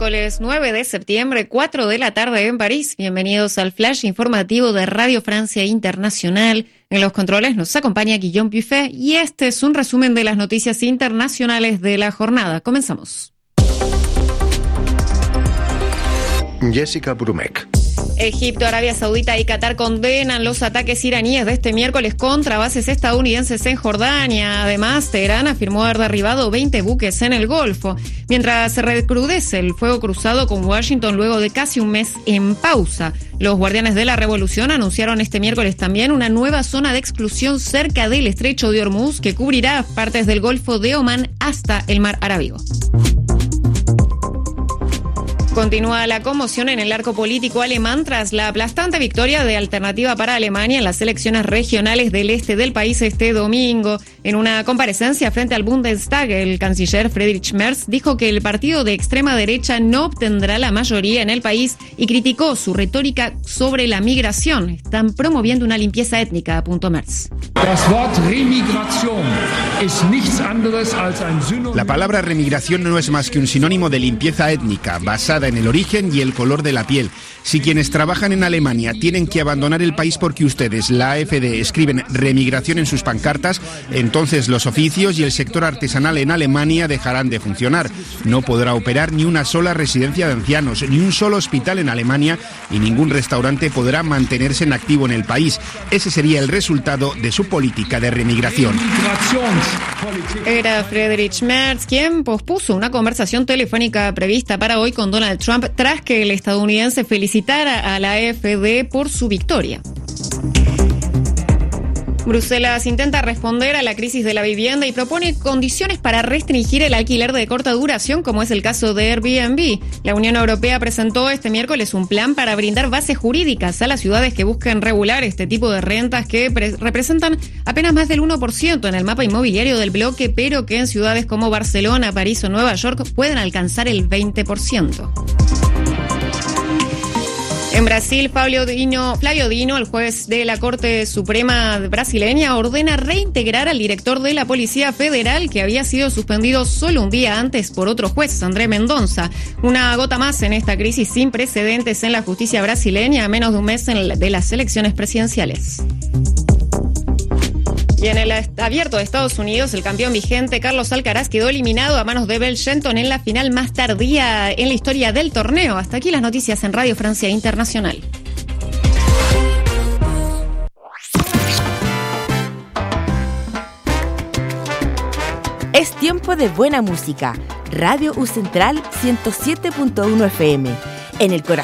Miércoles 9 de septiembre, 4 de la tarde en París. Bienvenidos al flash informativo de Radio Francia Internacional. En los controles nos acompaña Guillaume Buffet y este es un resumen de las noticias internacionales de la jornada. Comenzamos. Jessica Brumek. Egipto, Arabia Saudita y Qatar condenan los ataques iraníes de este miércoles contra bases estadounidenses en Jordania. Además, Teherán afirmó haber derribado 20 buques en el Golfo, mientras se recrudece el fuego cruzado con Washington luego de casi un mes en pausa. Los guardianes de la revolución anunciaron este miércoles también una nueva zona de exclusión cerca del estrecho de Hormuz que cubrirá partes del Golfo de Omán hasta el Mar Arábigo. Continúa la conmoción en el arco político alemán tras la aplastante victoria de Alternativa para Alemania en las elecciones regionales del este del país este domingo. En una comparecencia frente al Bundestag, el canciller Friedrich Merz dijo que el partido de extrema derecha no obtendrá la mayoría en el país y criticó su retórica sobre la migración. Están promoviendo una limpieza étnica, apuntó Merz. La palabra remigración no es más que un sinónimo de limpieza étnica, basada en el origen y el color de la piel. Si quienes trabajan en Alemania tienen que abandonar el país porque ustedes, la AfD, escriben remigración en sus pancartas, entonces los oficios y el sector artesanal en Alemania dejarán de funcionar. No podrá operar ni una sola residencia de ancianos, ni un solo hospital en Alemania y ningún restaurante podrá mantenerse en activo en el país. Ese sería el resultado de su política de remigración. Era Friedrich Merz quien pospuso una conversación telefónica prevista para hoy con Donald Trump tras que el estadounidense felicitara a la AfD por su victoria. Bruselas intenta responder a la crisis de la vivienda y propone condiciones para restringir el alquiler de corta duración, como es el caso de Airbnb. La Unión Europea presentó este miércoles un plan para brindar bases jurídicas a las ciudades que busquen regular este tipo de rentas que representan apenas más del 1% en el mapa inmobiliario del bloque, pero que en ciudades como Barcelona, París o Nueva York pueden alcanzar el 20%. En Brasil, Flavio Dino, el juez de la Corte Suprema brasileña, ordena reintegrar al director de la Policía Federal, que había sido suspendido solo un día antes por otro juez, André Mendonça. Una gota más en esta crisis sin precedentes en la justicia brasileña, a menos de un mes de las elecciones presidenciales. Y en el abierto de Estados Unidos, el campeón vigente Carlos Alcaraz quedó eliminado a manos de Bell Shelton en la final más tardía en la historia del torneo. Hasta aquí las noticias en Radio Francia Internacional. Es tiempo de buena música. Radio U Central 107.1 FM. En el corazón